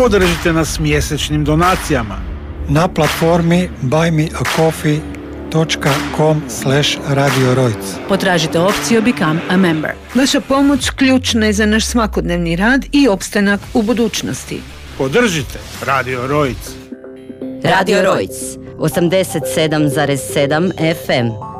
Podržite nas mjesečnim donacijama na platformi buymeacoffee.com/Radio Rojc. Potražite opciju Become a Member. Vaša pomoć ključna je za naš svakodnevni rad i opstanak u budućnosti. Podržite Radio Rojc. Radio Rojc 87,7 FM.